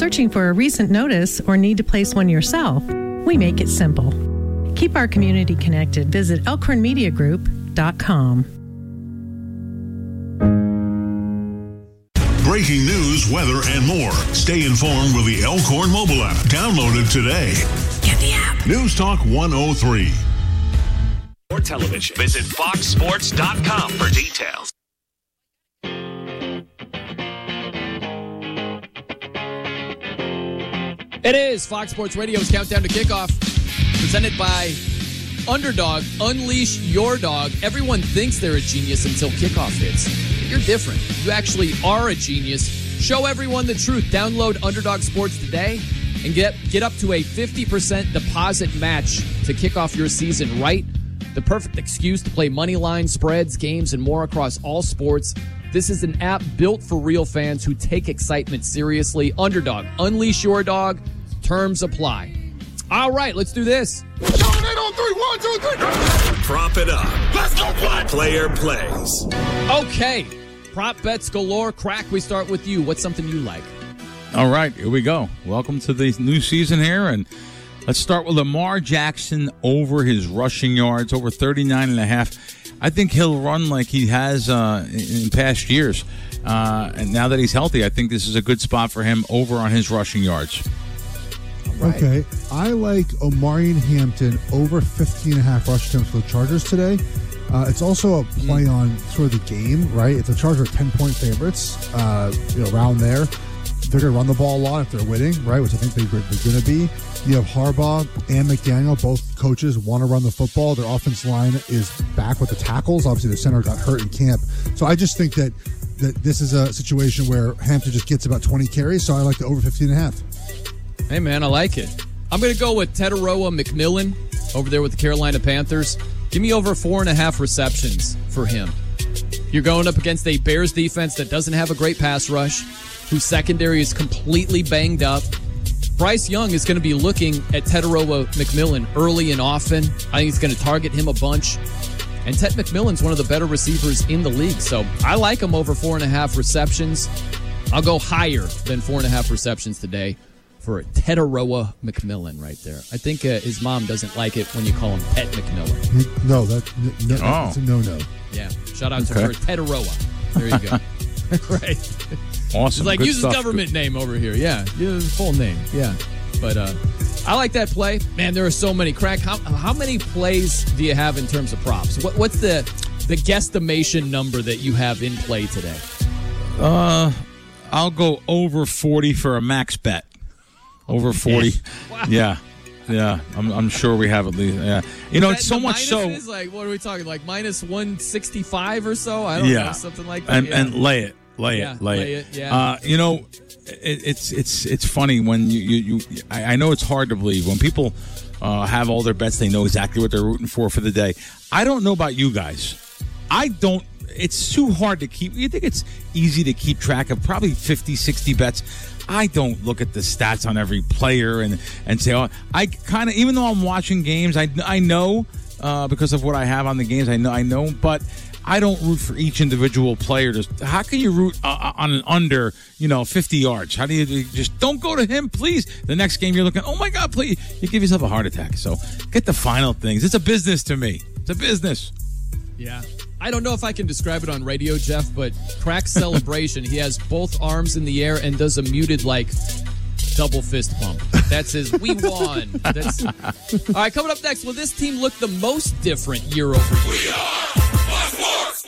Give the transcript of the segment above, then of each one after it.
Searching for a recent notice or need to place one yourself? We make it simple. Keep our community connected. Visit elkhornmediagroup.com. Breaking news, weather, and more. Stay informed with the Elkhorn mobile app. Download it today. Get the app. News Talk 103. For television, visit foxsports.com for details. It is Fox Sports Radio's Countdown to Kickoff, presented by Underdog. Unleash your dog. Everyone thinks they're a genius until kickoff hits. You're different. You actually are a genius. Show everyone the truth. Download Underdog Sports today and get up to a 50% deposit match to kick off your season right. The perfect excuse to play money line, spreads, games, and more across all sports. This is an app built for real fans who take excitement seriously. Underdog. Unleash your dog. Terms apply. All right, let's do this. Prop it up. Let's go play. Player plays. Okay. Prop bets galore. Crack, we start with you. What's something you like? All right, here we go. Welcome to the new season here, and let's start with Lamar Jackson over his rushing yards, over 39.5. I think he'll run like he has in past years. And now that he's healthy, I think this is a good spot for him over on his rushing yards. Right. Okay. I like Omarion Hampton over 15.5 rush attempts for the Chargers today. It's also a play on sort of the game, right? It's a Charger 10-point favorites, around there. They're going to run the ball a lot if they're winning, right? Which I think they're going to be. You have Harbaugh and McDaniel. Both coaches want to run the football. Their offensive line is back with the tackles. Obviously, the center got hurt in camp. So I just think that this is a situation where Hampton just gets about 20 carries. So I like the over 15.5. Hey, man, I like it. I'm going to go with Teteroa McMillan over there with the Carolina Panthers. Give me over 4.5 receptions for him. You're going up against a Bears defense that doesn't have a great pass rush, whose secondary is completely banged up. Bryce Young is going to be looking at Teteroa McMillan early and often. I think he's going to target him a bunch. And Ted McMillan's one of the better receivers in the league. So I like him over 4.5 receptions. I'll go higher than 4.5 receptions today for Teteroa McMillan right there. I think his mom doesn't like it when you call him Pet McMillan. No, that's a no-no. Yeah, shout out to her, Teteroa. There you go. Right. Awesome. It's like, use his government name over here. Yeah, use his full name. Yeah. But I like that play. Man, there are so many. Crack, how many plays do you have in terms of props? What's the guesstimation number that you have in play today? I'll go over 40 for a max bet. Over 40. Wow. Yeah. I'm sure we have at least. Yeah. It's so much so. Is like, what are we talking? Like minus 165 or so? I don't know, something like that. And lay it. Lay it. Yeah. It's funny when I know it's hard to believe when people have all their bets. They know exactly what they're rooting for the day. I don't know about you guys. I don't. It's too hard to keep. You think it's easy to keep track of probably 50, 60 bets. I don't look at the stats on every player and say, oh, I kind of, even though I'm watching games, I know because of what I have on the games. I know, but I don't root for each individual player. How can you root on an under, 50 yards? How do you just don't go to him, please? The next game you're looking, oh my God, please. You give yourself a heart attack. So get the final things. It's a business to me. It's a business. Yeah. I don't know if I can describe it on radio, Jeff, but Crack celebration. He has both arms in the air and does a muted, double fist pump. That's his, we won. All right, coming up next, will this team look the most different year over year? We are Sports.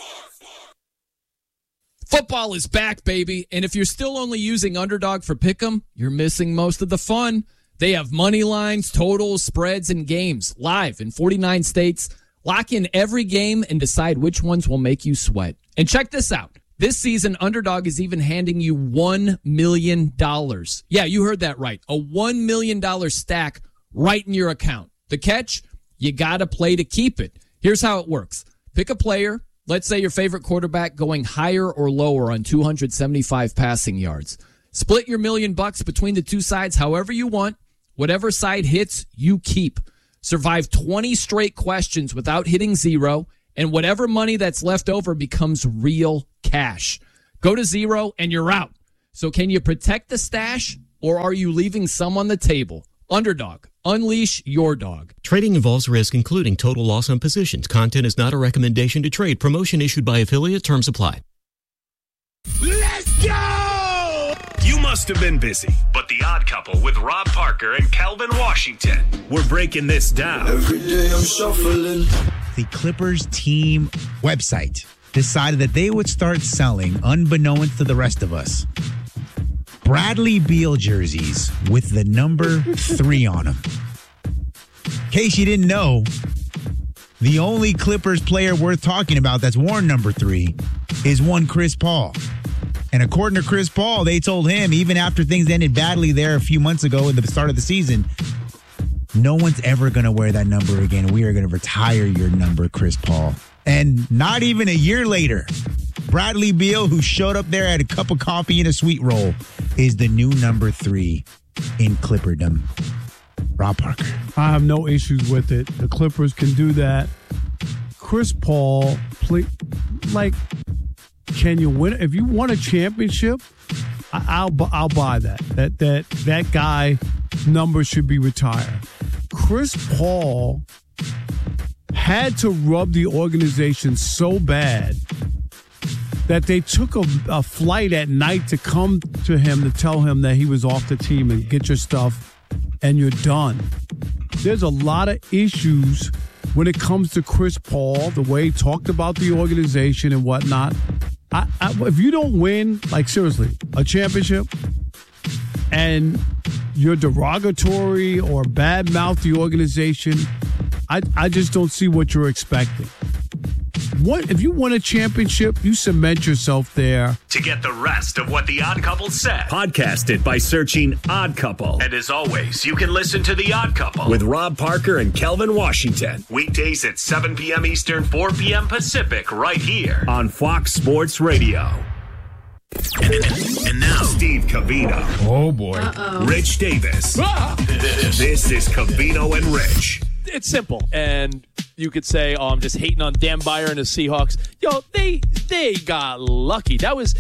Football is back, baby. And if you're still only using Underdog for Pick'em, you're missing most of the fun. They have money lines, totals, spreads, and games live in 49 states. Lock in every game and decide which ones will make you sweat. And check this out. This season, Underdog is even handing you $1 million. Yeah, you heard that right. A $1 million stack right in your account. The catch? You got to play to keep it. Here's how it works. Pick a player. Let's say your favorite quarterback going higher or lower on 275 passing yards. Split your $1 million between the two sides however you want. Whatever side hits, you keep. Survive 20 straight questions without hitting zero, and whatever money that's left over becomes real cash. Go to zero, and you're out. So can you protect the stash or are you leaving some on the table? Underdog, unleash your dog. Trading involves risk, including total loss on positions. Content is not a recommendation to trade. Promotion issued by affiliate. Terms apply. Let's go! You must have been busy, but The Odd Couple with Rob Parker and Calvin Washington. We're breaking this down. Every day I'm shuffling. The Clippers team website decided that they would start selling, unbeknownst to the rest of us, Bradley Beal jerseys with the number 3 on them. In case you didn't know, the only Clippers player worth talking about that's worn number 3 is one Chris Paul. And according to Chris Paul, they told him, even after things ended badly there a few months ago at the start of the season, no one's ever going to wear that number again. We are going to retire your number, Chris Paul. And not even a year later, Bradley Beal, who showed up there, had a cup of coffee and a sweet roll, is the new number 3 in Clipperdom. Rob Parker. I have no issues with it. The Clippers can do that. Chris Paul, can you win? If you won a championship, I'll buy that. That guy number should be retired. Chris Paul had to rub the organization so bad that they took a flight at night to come to him to tell him that he was off the team and get your stuff and you're done. There's a lot of issues when it comes to Chris Paul, the way he talked about the organization and whatnot. If you don't win, seriously, a championship and you're derogatory or badmouth the organization, I just don't see what you're expecting. If you win a championship, you cement yourself there. To get the rest of what The Odd Couple said, podcast it by searching Odd Couple. And as always, you can listen to The Odd Couple with Rob Parker and Calvin Washington. Weekdays at 7 p.m. Eastern, 4 p.m. Pacific, right here on Fox Sports Radio. And now, Steve Covino. Oh, boy. Rich Davis. This is Covino and Rich. It's simple, and you could say, "Oh, I'm just hating on Dan Byer and the Seahawks." They got lucky. That was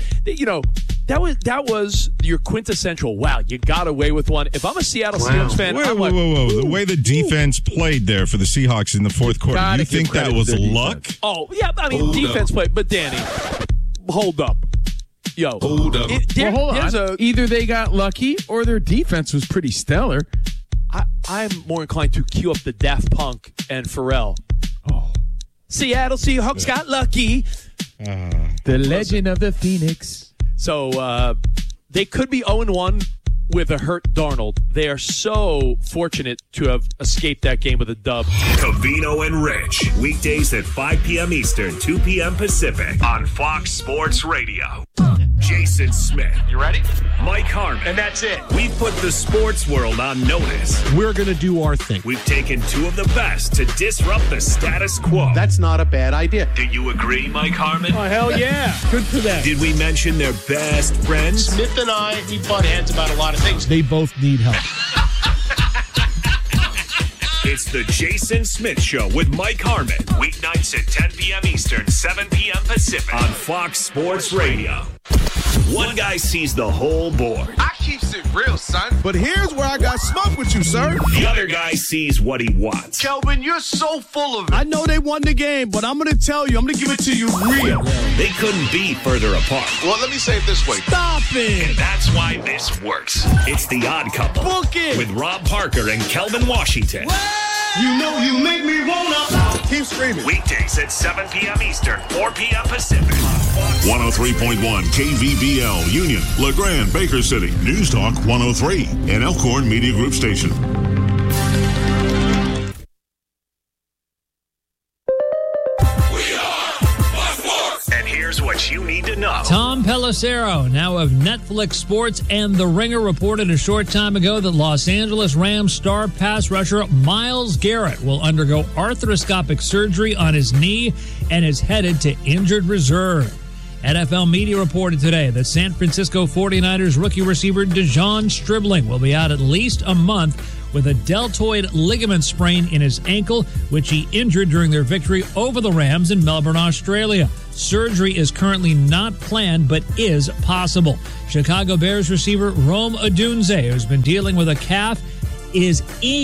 your quintessential. Wow, you got away with one. If I'm a Seattle Seahawks fan, whoa! The way the defense played there for the Seahawks in the fourth quarter, you think that was luck? Oh yeah, defense played, but Danny, hold up. Hold up. Hold on. Either they got lucky or their defense was pretty stellar. I'm more inclined to cue up the Daft Punk and Pharrell. Oh. Seattle Seahawks got lucky. The legend of the Phoenix. So they could be 0-1 with a hurt Darnold. They are so fortunate to have escaped that game with a dub. Covino and Rich. Weekdays at 5 p.m. Eastern, 2 p.m. Pacific on Fox Sports Radio. Jason Smith. You ready? Mike Harmon. And that's it. We put the sports world on notice. We're going to do our thing. We've taken 2 of the best to disrupt the status quo. That's not a bad idea. Do you agree, Mike Harmon? Oh, hell yeah. Good for them. Did we mention their best friends? Smith and I, we butt heads about a lot of things. They both need help. It's the Jason Smith Show with Mike Harmon. Weeknights at 10 p.m. Eastern, 7 p.m. Pacific on Fox Sports Radio. One guy sees the whole board. I keeps it real, son. But here's where I got smoke with you, sir. The other guy sees what he wants. Kelvin, you're so full of it. I know they won the game, but I'm going to tell you, I'm going to give it to you real. They couldn't be further apart. Well, let me say it this way. Stop it. And that's why this works. It's The Odd Couple. Book it. With Rob Parker and Calvin Washington. You know you make me wanna. Keep screaming. Weekdays at 7 p.m. Eastern, 4 p.m. Pacific. 103.1 KVBL, Union, LeGrand, Baker City, News Talk 103, and Elkhorn Media Group Station. And here's what you need to know. Tom Pelissero, now of Netflix Sports and The Ringer, reported a short time ago that Los Angeles Rams star pass rusher Myles Garrett will undergo arthroscopic surgery on his knee and is headed to injured reserve. NFL media reported today that San Francisco 49ers rookie receiver Dejon Stribling will be out at least a month with a deltoid ligament sprain in his ankle, which he injured during their victory over the Rams in Melbourne, Australia. Surgery is currently not planned, but is possible. Chicago Bears receiver Rome Odunze, who's been dealing with a calf, is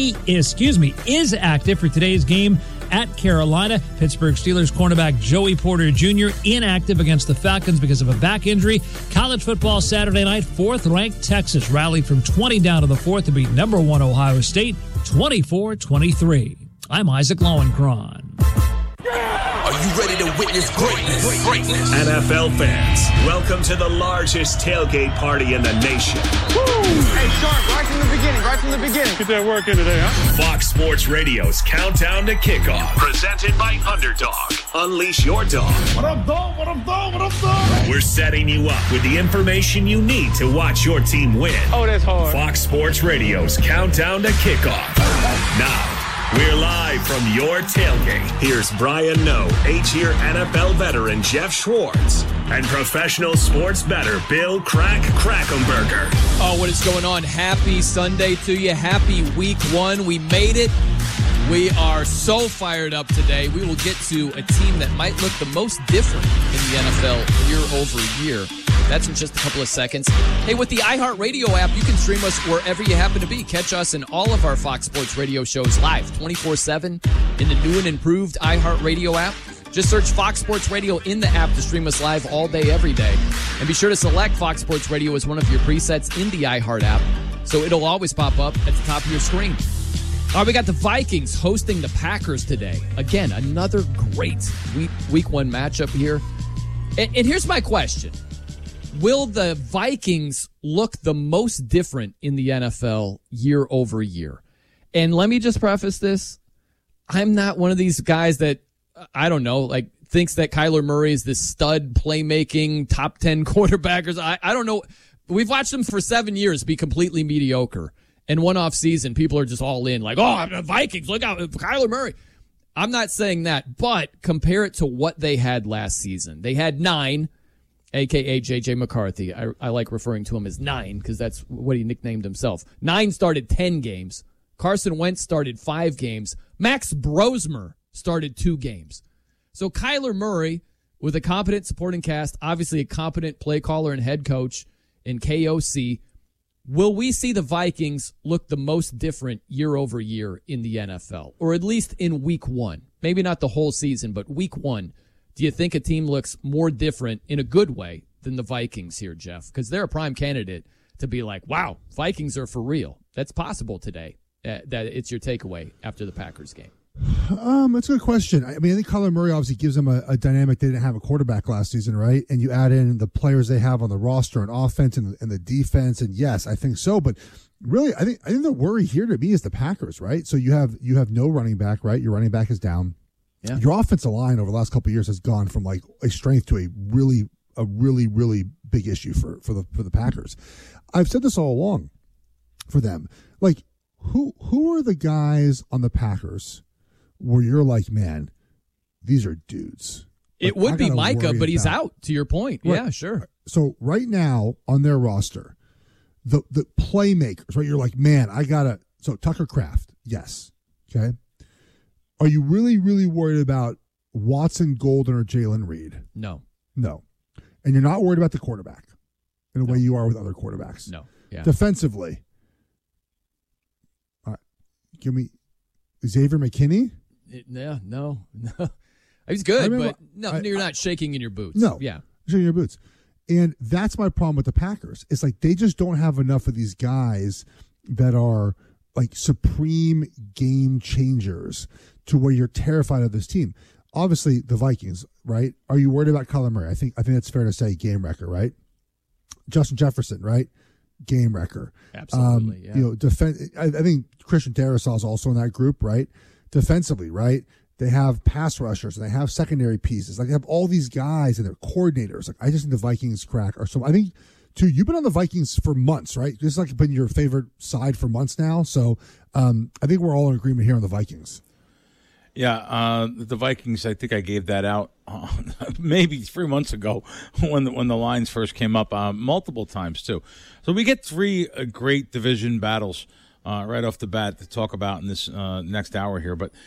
active for today's game at Carolina. Pittsburgh Steelers cornerback Joey Porter Jr. inactive against the Falcons because of a back injury. College football Saturday night, 4th-ranked Texas rallied from 20 down to the 4th to beat number 1 Ohio State 24-23. I'm Isaac Lowenkron. Are you ready to witness greatness? NFL fans, welcome to the largest tailgate party in the nation. Woo! Hey, Sharp, right from the beginning. Get that work in today, huh? Fox Sports Radio's Countdown to Kickoff, presented by Underdog. Unleash your dog. What up, dog? What up, dog? What up, dog? We're setting you up with the information you need to watch your team win. Oh, that's hard. Fox Sports Radio's Countdown to Kickoff. Now, we're live from your tailgate. Here's Brian Noe, 8-year NFL veteran Jeff Schwartz, and professional sports bettor Bill Krackomberger. Oh, what is going on? Happy Sunday to you. Happy week 1. We made it. We are so fired up today. We will get to a team that might look the most different in the NFL year over year. That's in just a couple of seconds. Hey, with the iHeartRadio app, you can stream us wherever you happen to be. Catch us in all of our Fox Sports Radio shows live 24/7 in the new and improved iHeartRadio app. Just search Fox Sports Radio in the app to stream us live all day, every day. And be sure to select Fox Sports Radio as one of your presets in the iHeart app, so it'll always pop up at the top of your screen. All right, we got the Vikings hosting the Packers today. Again, another great week 1 matchup here. And here's my question. Will the Vikings look the most different in the NFL year over year? And let me just preface this. I'm not one of these guys that, I don't know, like thinks that Kyler Murray is this stud playmaking top 10 quarterback. I don't know. We've watched him for 7 years be completely mediocre. And one off season, people are just all in like, oh, the Vikings, look out, Kyler Murray. I'm not saying that, but compare it to what they had last season. They had 9, a.k.a. J.J. McCarthy. I like referring to him as 9 because that's what he nicknamed himself. 9 started 10 games. Carson Wentz started 5 games. Max Brosmer started 2 games. So Kyler Murray, with a competent supporting cast, obviously a competent play caller and head coach in KOC, will we see the Vikings look the most different year over year in the NFL? Or at least in week 1? Maybe not the whole season, but week 1. Do you think a team looks more different in a good way than the Vikings here, Jeff? Because they're a prime candidate to be like, wow, Vikings are for real. That's possible today. That it's your takeaway after the Packers game. That's a good question. I mean, I think Kyler Murray obviously gives them a dynamic. They didn't have a quarterback last season, right? And you add in the players they have on the roster and offense and the defense. And yes, I think so. But really, I think the worry here to me is the Packers, right? So you have no running back, right? Your running back is down. Yeah. Your offensive line over the last couple of years has gone from like a strength to a really big issue for the Packers. I've said this all along for them. Like, who are the guys on the Packers where you're like, man, these are dudes? Like, it would be Micah, but he's out, to your point. Right. Yeah, sure. So right now on their roster, the playmakers, right? You're like, man, so Tucker Kraft, yes. Okay. Are you really, really worried about Watson, Golden, or Jalen Reed? No. And you're not worried about the quarterback in the way you are with other quarterbacks? No. Yeah. Defensively, all right, give me Xavier McKinney? No. He's good, but you're not shaking in your boots. No. Yeah. Shaking in your boots. And that's my problem with the Packers. It's like they just don't have enough of these guys that are like supreme game changers to where you're terrified of this team. Obviously, the Vikings, right? Are you worried about Kyler Murray? I think that's fair to say, game wrecker, right? Justin Jefferson, right? Game wrecker. Absolutely. Yeah. I think Christian Darrisaw is also in that group, right? Defensively, right? They have pass rushers and they have secondary pieces. Like they have all these guys and they're coordinators. Like I just think the Vikings I think too, you've been on the Vikings for months, right? This has like been your favorite side for months now. So I think we're all in agreement here on the Vikings. Yeah, the Vikings, I think I gave that out maybe 3 months ago when the lines first came up, multiple times too. So we get 3 great division battles right off the bat to talk about in this next hour here. But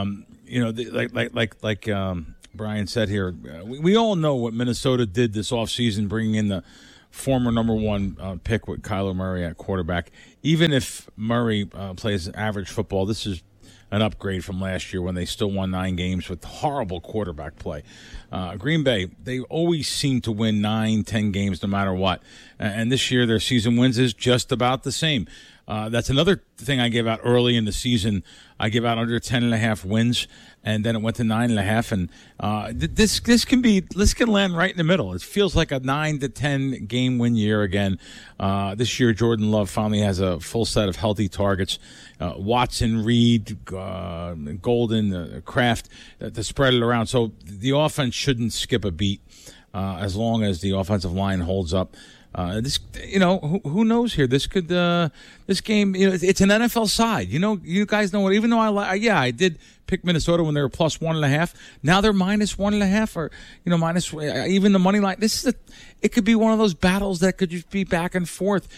like Brian said here, we all know what Minnesota did this offseason, bringing in the former number 1 pick with Kyler Murray at quarterback. Even if Murray plays average football, this is an upgrade from last year when they still won 9 games with horrible quarterback play. Green Bay, they always seem to win 9-10 games no matter what. And this year their season wins is just about the same. That's another thing I gave out early in the season. I give out under 10.5 wins, and then it went to 9.5. And this can land right in the middle. It feels like a 9 to 10 game win year again. This year, Jordan Love finally has a full set of healthy targets. Watson, Reed, Golden, Kraft to spread it around. So the offense shouldn't skip a beat as long as the offensive line holds up. Who knows here? This could, this game, it's an NFL side. You guys know what, even though I did pick Minnesota when they were plus 1.5. Now they're minus 1.5 or, minus, even the money line. It could be one of those battles that could just be back and forth.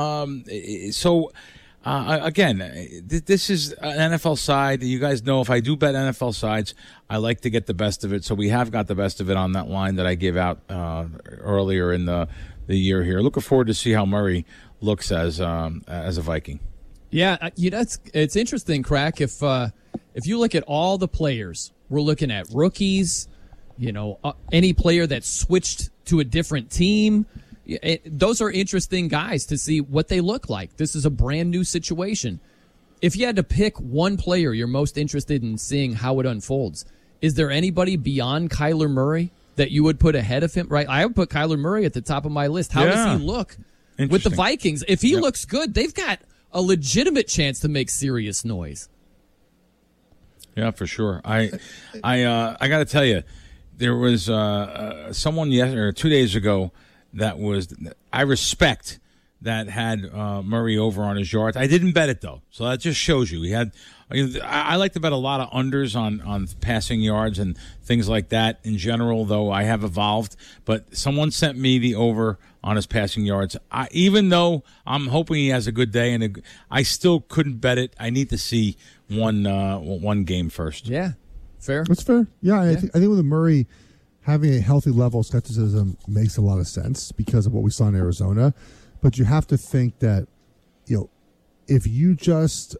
Again, this is an NFL side. You guys know if I do bet NFL sides, I like to get the best of it. So we have got the best of it on that line that I gave out earlier in the year here. Looking forward to see how Murray looks as a Viking. Yeah, it's interesting, Crack. If you look at all the players, we're looking at rookies, any player that switched to a different team. Those are interesting guys to see what they look like. This is a brand new situation. If you had to pick one player you're most interested in seeing how it unfolds, is there anybody beyond Kyler Murray that you would put ahead of him? Right, I would put Kyler Murray at the top of my list. How does he look with the Vikings? If he looks good, they've got a legitimate chance to make serious noise. Yeah, for sure. I got to tell you, there was someone 2 days ago I respect that had Murray over on his yards. I didn't bet it though, so that just shows you he had. I like to bet a lot of unders on passing yards and things like that in general, though I have evolved. But someone sent me the over on his passing yards. Even though I'm hoping he has a good day, I still couldn't bet it. I need to see one game first. Yeah, fair. That's fair. Yeah, I think with Murray having a healthy level of skepticism makes a lot of sense because of what we saw in Arizona. But you have to think that, if you just,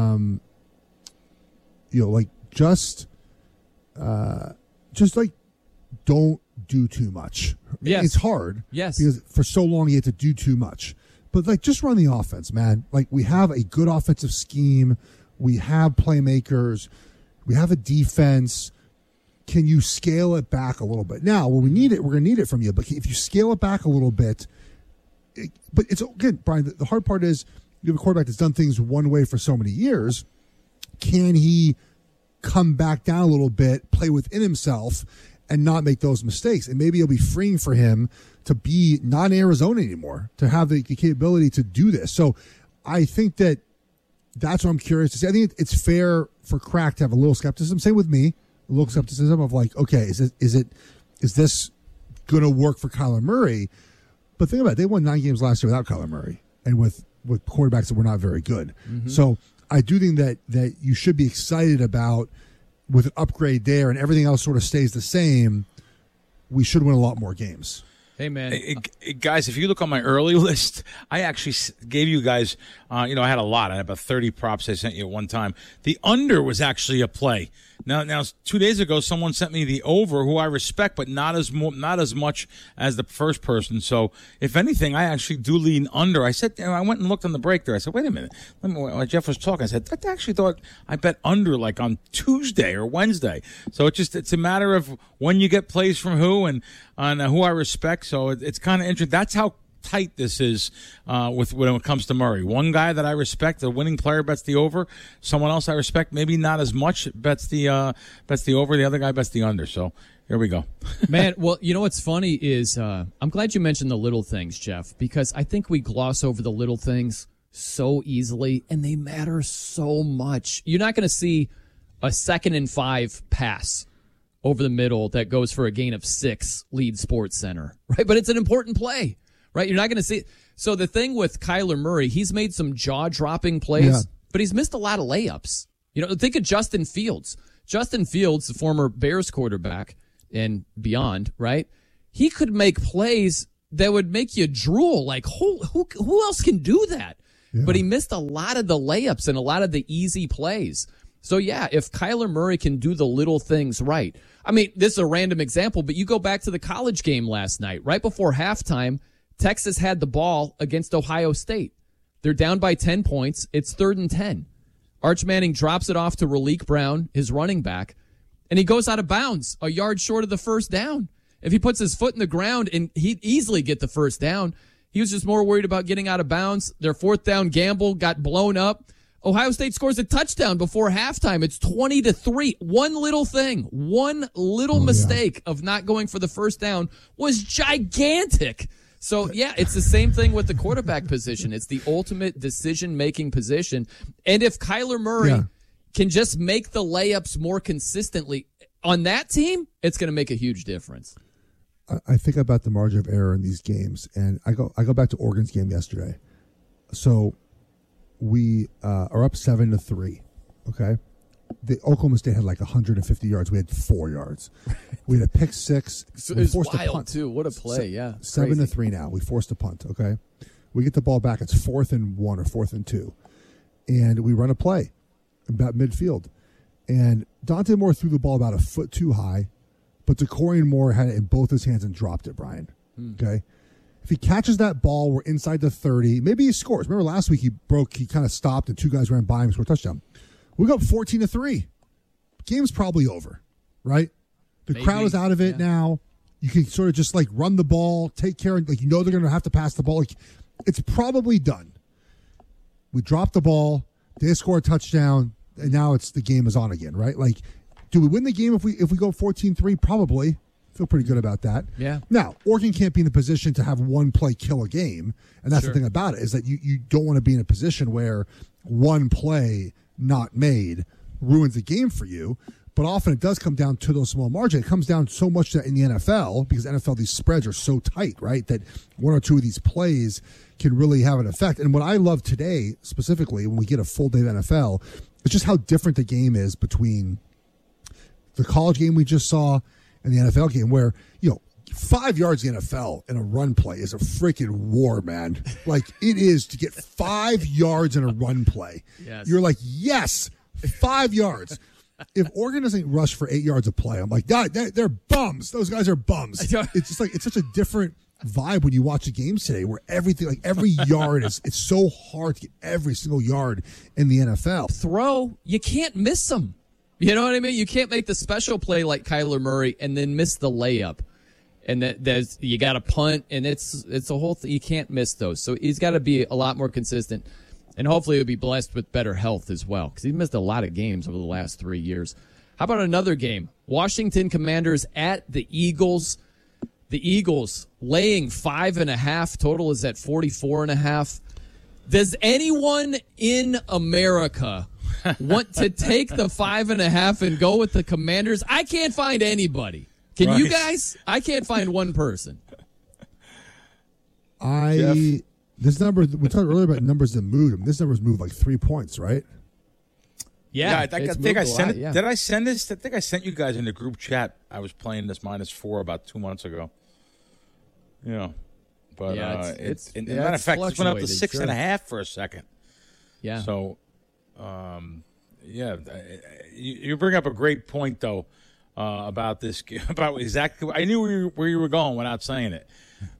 don't do too much. Yes. It's hard. Yes. Because for so long you had to do too much. But, just run the offense, man. We have a good offensive scheme. We have playmakers. We have a defense. Can you scale it back a little bit? Now, when we need it, we're going to need it from you. But if you scale it back a little bit, but it's again, Brian, the hard part is you have a quarterback that's done things one way for so many years. Can he come back down a little bit, play within himself, and not make those mistakes? And maybe it'll be freeing for him to be not in Arizona anymore, to have the capability to do this. So I think that's what I'm curious to see. I think it's fair for Crack to have a little skepticism. Same with me. A little skepticism of okay, is this going to work for Kyler Murray? But think about it, they won 9 games last year without Kyler Murray and with quarterbacks that were not very good. Mm-hmm. So I do think that you should be excited about, with an upgrade there and everything else sort of stays the same, we should win a lot more games. Hey, man. Guys, if you look on my early list, I actually gave you guys, I had a lot. I had about 30 props I sent you at one time. The under was actually a play. Now, 2 days ago, someone sent me the over, who I respect, but not as much as the first person. So, if anything, I actually do lean under. I said, I went and looked on the break there. I said, wait a minute. When Jeff was talking, I said, I actually thought I bet under on Tuesday or Wednesday. So it's a matter of when you get plays from who and on who I respect. So it's kind of interesting. That's how tight this is when it comes to Murray. One guy that I respect, the winning player, bets the over. Someone else I respect, maybe not as much, bets the over. The other guy bets the under. So here we go. Man, well, what's funny is I'm glad you mentioned the little things, Jeff, because I think we gloss over the little things so easily, and they matter so much. You're not going to see a 2nd and 5 pass over the middle that goes for a gain of 6 lead Sports Center, right? But it's an important play, right? You're not going to see. So the thing with Kyler Murray, he's made some jaw-dropping plays, but he's missed a lot of layups. Think of Justin Fields. Justin Fields, the former Bears quarterback and beyond, right? He could make plays that would make you drool. Like, who else can do that? Yeah. But he missed a lot of the layups and a lot of the easy plays. So, yeah, if Kyler Murray can do the little things right. I mean, this is a random example, but you go back to the college game last night. Right before halftime, Texas had the ball against Ohio State. They're down by 10 points. It's 3rd and 10. Arch Manning drops it off to Raleek Brown, his running back, and he goes out of bounds a yard short of the first down. If he puts his foot in the ground, and he'd easily get the first down. He was just more worried about getting out of bounds. Their 4th down gamble got blown up. Ohio State scores a touchdown before halftime. It's 20-3. One little thing, one little mistake of not going for the first down was gigantic. So, yeah, it's the same thing with the quarterback position. It's the ultimate decision-making position. And if Kyler Murray can just make the layups more consistently on that team, it's going to make a huge difference. I think about the margin of error in these games, and I go back to Oregon's game yesterday. So we are up 7-3, okay? The Oklahoma State had like 150 yards. We had 4 yards. We had a pick 6. So it was wild, too. What a play, yeah. 7-3 now. We forced a punt, okay? We get the ball back. It's 4th and 1 or 4th and 2. And we run a play about midfield. And Dante Moore threw the ball about a foot too high, but Decorian Moore had it in both his hands and dropped it, Brian. Okay? If he catches that ball, we're inside the 30. Maybe he scores. Remember last week he kind of stopped and 2 guys ran by him, scored a touchdown. We go up 14-3. Game's probably over, right? The crowd is out of it now. You can sort of just like run the ball, take care, they're going to have to pass the ball. Like, it's probably done. We drop the ball, they score a touchdown, and now the game is on again, right? Like, do we win the game if we go 14-3? Probably. Feel pretty good about that. Yeah. Now, Oregon can't be in a position to have one play kill a game, and that's the thing about it, is that you don't want to be in a position where one play not made ruins the game for you. But often it does come down to those small margins. It comes down so much that in the NFL, because NFL, these spreads are so tight, right, that 1 or 2 of these plays can really have an effect. And what I love today, specifically, when we get a full day of NFL, is just how different the game is between the college game we just saw and the NFL game, where, 5 yards in the NFL in a run play is a freaking war, man. Like, it is to get 5 yards in a run play. Yes. You're like, yes, 5 yards. If Oregon doesn't rush for 8 yards of play, I'm like, God, they're bums. Those guys are bums. It's just like, it's such a different vibe when you watch the games today, where everything, like every yard it's so hard to get every single yard in the NFL. You can't miss them. You know what I mean? You can't make the special play like Kyler Murray and then miss the layup. And you got to punt, and it's a whole thing. You can't miss those. So he's got to be a lot more consistent. And hopefully he'll be blessed with better health as well, because he missed a lot of games over the last 3 years. How about another game? Washington Commanders at the Eagles. The Eagles laying 5.5. Total is at 44.5. Does anyone in America want to take the 5.5 and go with the Commanders? I can't find anybody. Can you guys? I can't find one person. This number, we talked earlier about numbers that moved. This number's moved like 3 points, right? Yeah, I think I sent it. Yeah. Did I send this? I think I sent you guys in the group chat. I was playing this -4 about 2 months ago. But it's matter of fact, it went up to 6.5 for a second. Yeah. So, you bring up a great point though about this, about exactly. I knew where you were going without saying it.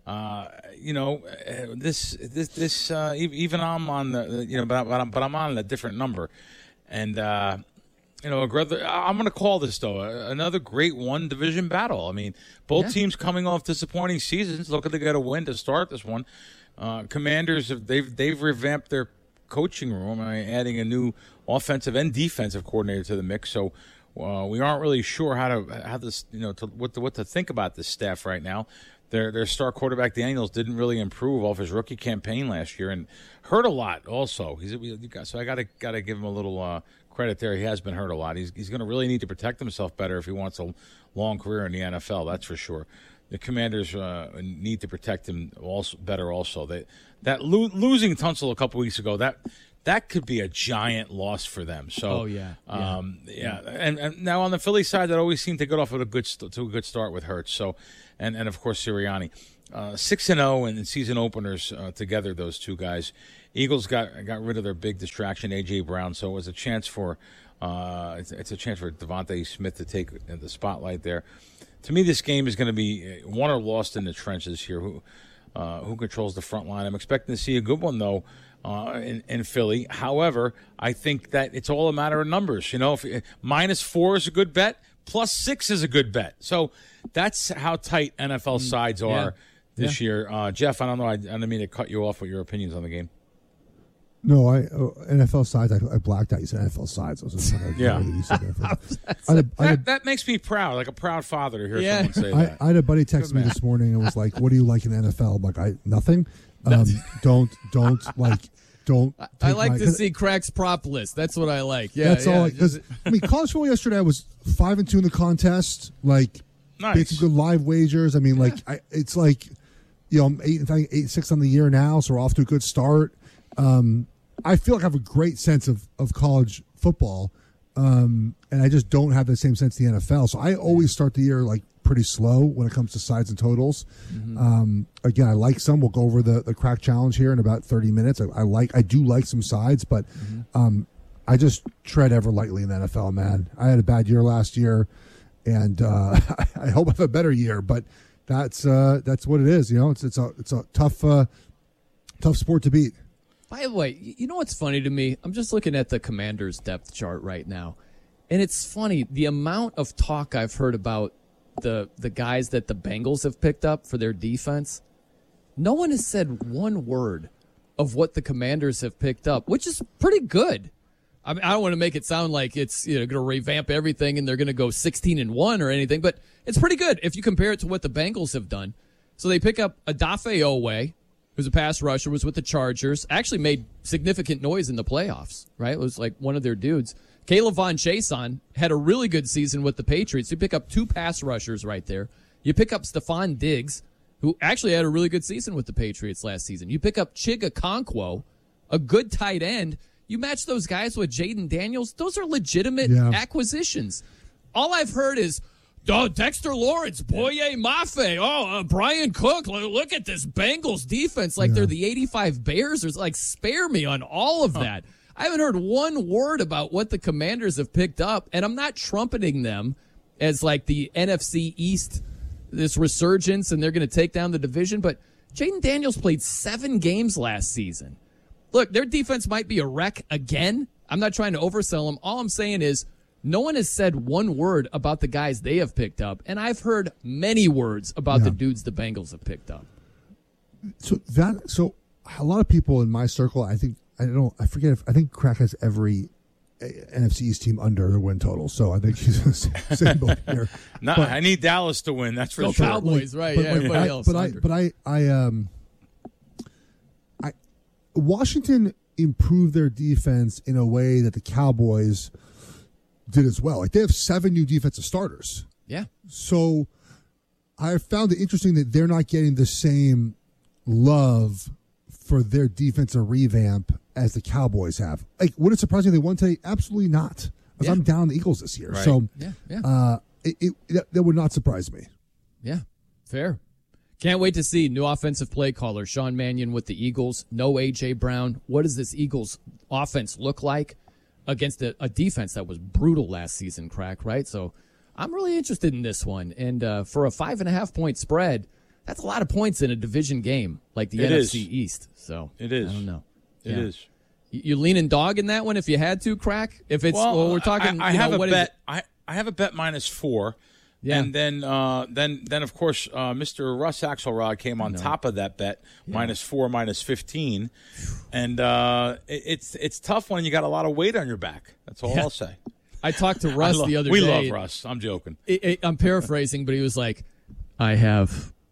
Even I'm on the, but I'm on a different number, and I'm going to call this though another great one division battle. I mean, both teams coming off disappointing seasons, looking to get a win to start this one. Commanders they've revamped their coaching room, adding a new offensive and defensive coordinator to the mix. So we aren't really sure what to think about this staff right now. their star quarterback Daniels didn't really improve off his rookie campaign last year and hurt a lot. Also, so I got to give him a little credit there. He has been hurt a lot. He's going to really need to protect himself better if he wants a long career in the NFL. That's for sure. The Commanders need to protect him better. Also, losing Tunsil a couple weeks ago, that could be a giant loss for them. So, and now on the Philly side, that always seemed to get off to a good start with Hurts. So, and of course Sirianni, 6-0 in season openers together. Those two guys. Eagles got rid of their big distraction, A.J. Brown. So it was a chance for it's a chance for Devontae Smith to take the spotlight there. To me, this game is going to be won or lost in the trenches here. Who controls the front line? I'm expecting to see a good one though. In Philly. However, I think that it's all a matter of numbers. If -4 is a good bet, +6 is a good bet. So that's how tight NFL sides are this year. Jeff, I don't know. I didn't mean to cut you off with your opinions on the game. No, NFL sides. I blacked out. You said NFL sides. I was just that makes me proud, like a proud father to hear someone say that. I had a buddy text me this morning and was like, "What do you like in the NFL?" I'm like, nothing. Don't. I like to see Crack's prop list. That's what I like. Yeah, that's all. Because college football yesterday, I was 5-2 in the contest. Like, nice. Some good live wagers. I mean, it's like, I'm 8-6 on the year now, so we're off to a good start. I feel like I have a great sense of college football, and I just don't have the same sense of the NFL. So I always start the year pretty slow when it comes to sides and totals. Mm-hmm. Again, I like some. We'll go over the Crack Challenge here in about 30 minutes. I do like some sides, but I just tread ever lightly in the NFL, man. I had a bad year last year, and I hope I have a better year. But that's what it is. It's a tough sport to beat. By the way, you know what's funny to me? I'm just looking at the Commanders' depth chart right now, and it's funny the amount of talk I've heard about the guys that the Bengals have picked up for their defense. No one has said one word of what the Commanders have picked up, which is pretty good. I mean, I don't want to make it sound like it's going to revamp everything and they're going to go 16-1 or anything, but it's pretty good if you compare it to what the Bengals have done. So they pick up Odafe Oweh, who's a pass rusher, was with the Chargers, actually made significant noise in the playoffs, right? It was like one of their dudes. Caleb Von Chason had a really good season with the Patriots. You pick up 2 pass rushers right there. You pick up Stephon Diggs, who actually had a really good season with the Patriots last season. You pick up Chig Okonkwo, a good tight end. You match those guys with Jaden Daniels. Those are legitimate acquisitions. All I've heard is, Dexter Lawrence, Boye Mafe, Brian Cook. Look at this Bengals defense like they're the 85 Bears. There's spare me on all of that. I haven't heard one word about what the Commanders have picked up, and I'm not trumpeting them as the NFC East, this resurgence, and they're going to take down the division. But Jaden Daniels played 7 games last season. Look, their defense might be a wreck again. I'm not trying to oversell them. All I'm saying is no one has said one word about the guys they have picked up, and I've heard many words about the dudes the Bengals have picked up. So a lot of people in my circle, I think Crack has every NFC East team under the win total. So I think he's in the same boat here. No, I need Dallas to win. That's for sure. Cowboys, right? Everybody else. Washington improved their defense in a way that the Cowboys did as well. They have 7 new defensive starters. Yeah. So I found it interesting that they're not getting the same love for their defensive revamp as the Cowboys have. Would it surprise me if they won today? Absolutely not. Because I'm down the Eagles this year. Right. So that would not surprise me. Yeah, fair. Can't wait to see new offensive play caller Sean Mannion with the Eagles. No A.J. Brown. What does this Eagles offense look like against a defense that was brutal last season, Crack, right? So I'm really interested in this one. And for a 5.5-point spread, that's a lot of points in a division game like the NFC East. So it is. I don't know. It is. You leaning dog in that one if you had to, Crack? If it's we're talking. I have a bet. I have a bet -4. Yeah. And then of course, Mr. Russ Axelrod came on top of that bet, -4, -15, and it's tough when you got a lot of weight on your back. That's all I'll say. I talked to Russ the other day. We love Russ. I'm joking. I'm paraphrasing, but he was like, "I have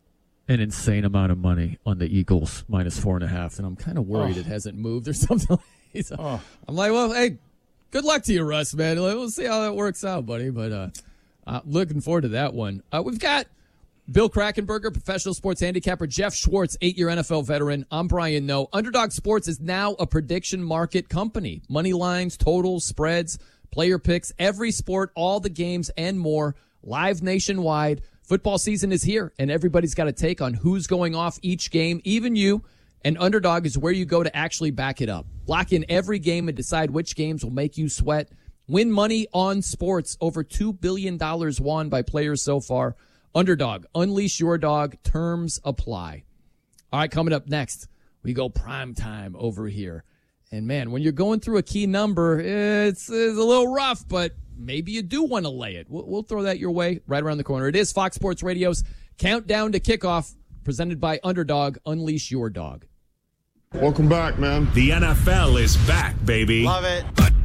an insane amount of money on the Eagles minus 4.5, and I'm kind of worried it hasn't moved or something. I'm like, well, hey, good luck to you, Russ, man. We'll see how that works out, buddy. But looking forward to that one. We've got Bill Krakenberger, professional sports handicapper, Jeff Schwartz, 8-year NFL veteran. I'm Brian Noe. Underdog Sports is now a prediction market company. Money lines, totals, spreads, player picks, every sport, all the games, and more, live nationwide. Football season is here, and everybody's got a take on who's going off each game, even you. And Underdog is where you go to actually back it up. Lock in every game and decide which games will make you sweat. Win money on sports. Over $2 billion won by players so far. Underdog, unleash your dog. Terms apply. All right, coming up next, we go prime time over here. And, man, when you're going through a key number, it's a little rough, but maybe you do want to lay it. We'll throw that your way right around the corner. It is Fox Sports Radio's Countdown to Kickoff, presented by Underdog. Unleash your dog. Welcome back, man. The NFL is back, baby. Love it.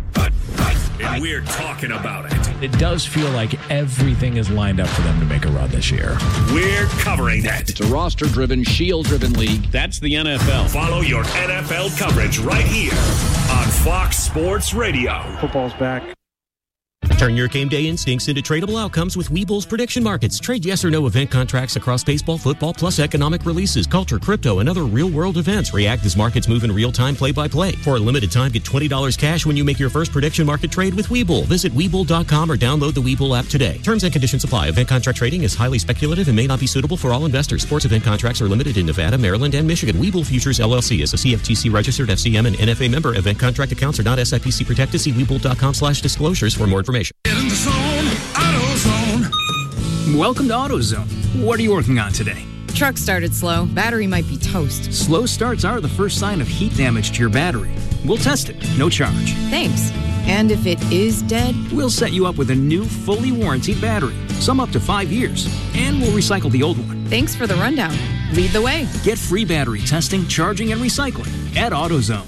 And we're talking about it. It does feel like everything is lined up for them to make a run this year. We're covering it. It's a roster-driven, shield-driven league. That's the NFL. Follow your NFL coverage right here on Fox Sports Radio. Football's back. Turn your game day instincts into tradable outcomes with Webull's prediction markets. Trade yes or no event contracts across baseball, football, plus economic releases, culture, crypto, and other real-world events. React as markets move in real time, play-by-play. For a limited time, get $20 cash when you make your first prediction market trade with Webull. Visit Webull.com or download the Webull app today. Terms and conditions apply. Event contract trading is highly speculative and may not be suitable for all investors. Sports event contracts are limited in Nevada, Maryland, and Michigan. Webull Futures, LLC is a CFTC-registered FCM and NFA member. Event contract accounts are not SIPC protected. See Webull.com/disclosures for more information. Get in the zone, AutoZone. Welcome to AutoZone. What are you working on today? Truck started slow. Battery might be toast. Slow starts are the first sign of heat damage to your battery. We'll test it. No charge. Thanks. And if it is dead? We'll set you up with a new, fully warranted battery. Some up to 5 years. And we'll recycle the old one. Thanks for the rundown. Lead the way. Get free battery testing, charging, and recycling at AutoZone.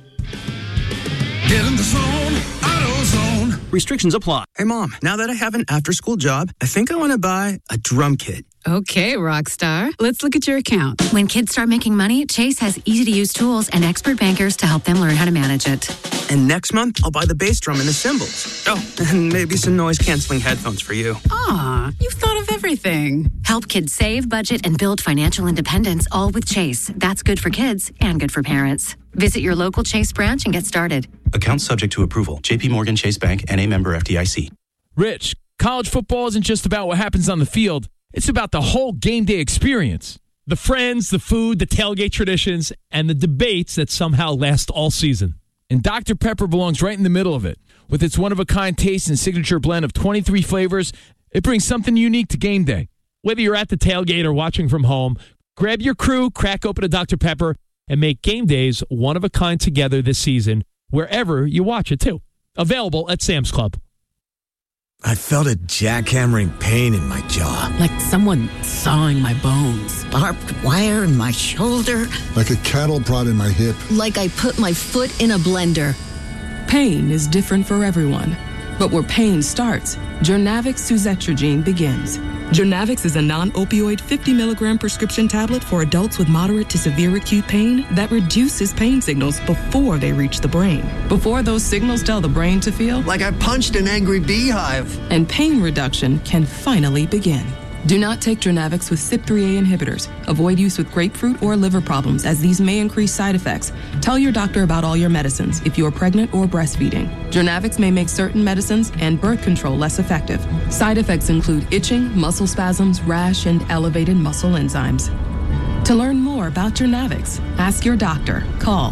Get in the zone, AutoZone. Restrictions apply. Hey, Mom, now that I have an after-school job, I think I want to buy a drum kit. Okay, Rockstar. Let's look at your account. When kids start making money, Chase has easy-to-use tools and expert bankers to help them learn how to manage it. And next month, I'll buy the bass drum and the cymbals. Oh, and maybe some noise-canceling headphones for you. Aw, you've thought of everything. Help kids save, budget, and build financial independence, all with Chase. That's good for kids and good for parents. Visit your local Chase branch and get started. Account subject to approval. J.P. Morgan Chase Bank, N.A. member FDIC. Rich, college football isn't just about what happens on the field. It's about the whole game day experience. The friends, the food, the tailgate traditions, and the debates that somehow last all season. And Dr. Pepper belongs right in the middle of it. With its one-of-a-kind taste and signature blend of 23 flavors, it brings something unique to game day. Whether you're at the tailgate or watching from home, grab your crew, crack open a Dr. Pepper, and make game days one-of-a-kind together this season, wherever you watch it, too. Available at Sam's Club. I felt a jackhammering pain in my jaw. Like someone sawing my bones. Barbed wire in my shoulder. Like a cattle prod in my hip. Like I put my foot in a blender. Pain is different for everyone. But where pain starts, Journavx suzetrigine begins. Journavx is a non-opioid 50-milligram prescription tablet for adults with moderate to severe acute pain that reduces pain signals before they reach the brain. Before those signals tell the brain to feel like I punched an angry beehive. And pain reduction can finally begin. Do not take Journavx with CYP3A inhibitors. Avoid use with grapefruit or liver problems, as these may increase side effects. Tell your doctor about all your medicines if you are pregnant or breastfeeding. Journavx may make certain medicines and birth control less effective. Side effects include itching, muscle spasms, rash, and elevated muscle enzymes. To learn more about Journavx, ask your doctor. Call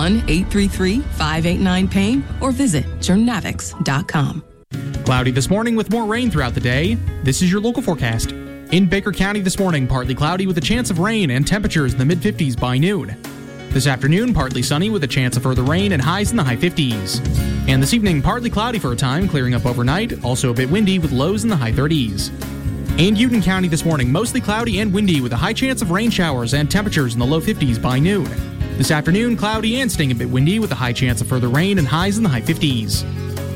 1-833-589-PAIN or visit journavx.com. Cloudy this morning with more rain throughout the day. This is your local forecast. In Baker County this morning, partly cloudy with a chance of rain and temperatures in the mid-50s by noon. This afternoon, partly sunny with a chance of further rain and highs in the high 50s. And this evening, partly cloudy for a time, clearing up overnight, also a bit windy with lows in the high 30s. And Union County this morning, mostly cloudy and windy with a high chance of rain showers and temperatures in the low 50s by noon. This afternoon, cloudy and staying a bit windy with a high chance of further rain and highs in the high 50s.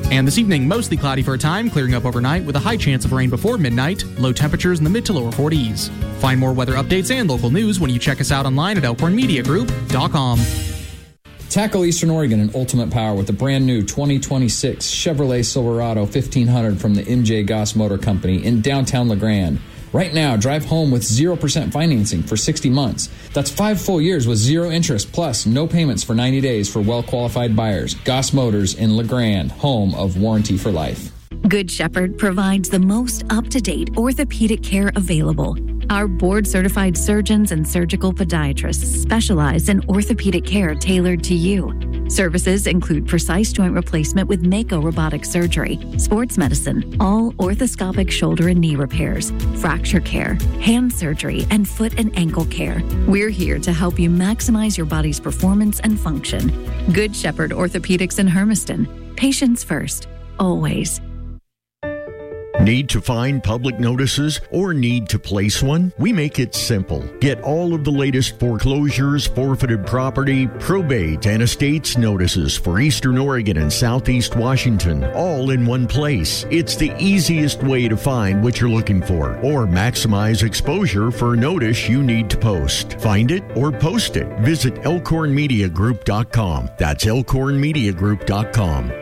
And this evening, mostly cloudy for a time, clearing up overnight with a high chance of rain before midnight, low temperatures in the mid to lower 40s. Find more weather updates and local news when you check us out online at elkhornmediagroup.com. Tackle Eastern Oregon in ultimate power with the brand new 2026 Chevrolet Silverado 1500 from the MJ Goss Motor Company in downtown LeGrand. Right now, drive home with 0% financing for 60 months. That's 5 full years with zero interest, plus no payments for 90 days for well-qualified buyers. Goss Motors in LeGrand, home of Warranty for Life. Good Shepherd provides the most up-to-date orthopedic care available. Our board-certified surgeons and surgical podiatrists specialize in orthopedic care tailored to you. Services include precise joint replacement with Mako robotic surgery, sports medicine, all orthoscopic shoulder and knee repairs, fracture care, hand surgery, and foot and ankle care. We're here to help you maximize your body's performance and function. Good Shepherd Orthopedics in Hermiston. Patients first, always. Need to find public notices or need to place one? We make it simple. Get all of the latest foreclosures, forfeited property, probate, and estates notices for Eastern Oregon and Southeast Washington, all in one place. It's the easiest way to find what you're looking for or maximize exposure for a notice you need to post. Find it or post it. Visit elkhornmediagroup.com. That's elkhornmediagroup.com.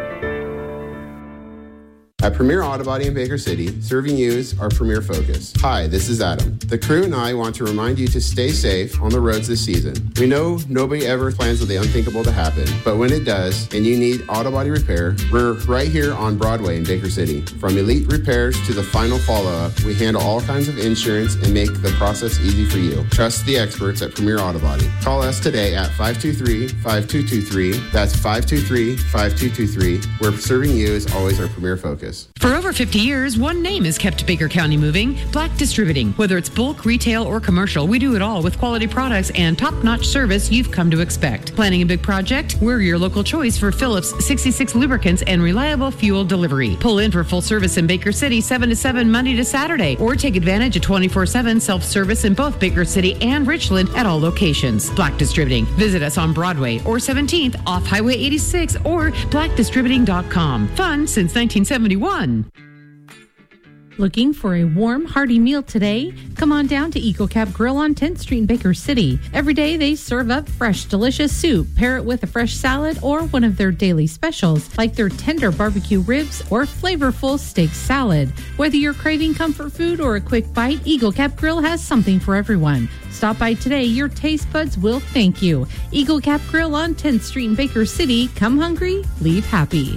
At Premier Auto Body in Baker City, serving you is our premier focus. Hi, this is Adam. The crew and I want to remind you to stay safe on the roads this season. We know nobody ever plans for the unthinkable to happen, but when it does, and you need auto body repair, we're right here on Broadway in Baker City. From elite repairs to the final follow-up, we handle all kinds of insurance and make the process easy for you. Trust the experts at Premier Auto Body. Call us today at 523-5223. That's 523-5223, where serving you is always our premier focus. For over 50 years, one name has kept Baker County moving: Black Distributing. Whether it's bulk, retail, or commercial, we do it all with quality products and top-notch service you've come to expect. Planning a big project? We're your local choice for Phillips 66 lubricants and reliable fuel delivery. Pull in for full service in Baker City 7 to 7 Monday to Saturday, or take advantage of 24/7 self-service in both Baker City and Richland at all locations. Black Distributing. Visit us on Broadway or 17th off Highway 86 or blackdistributing.com. Fun since 1971. Looking for a warm, hearty meal today? Come on down to EcoCap Grill on 10th Street in Baker City. Every day they serve up fresh, delicious soup. Pair it with a fresh salad or one of their daily specials, like their tender barbecue ribs or flavorful steak salad. Whether you're craving comfort food or a quick bite, EcoCap Grill has something for everyone. Stop by today. Your taste buds will thank you. EcoCap Grill on 10th Street in Baker City. Come hungry, leave happy.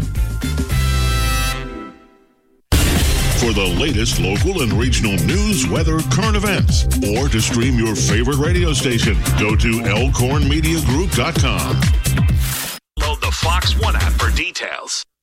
For the latest local and regional news, weather, current events, or to stream your favorite radio station, go to elkhornmediagroup.com. Load the Fox One app for details.